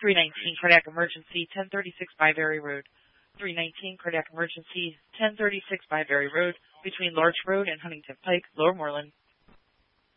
319 cardiac emergency, 1036 Byberry Road. 319 cardiac emergency, 1036 Byberry Road, between Larch Road and Huntington Pike, Lower Moreland.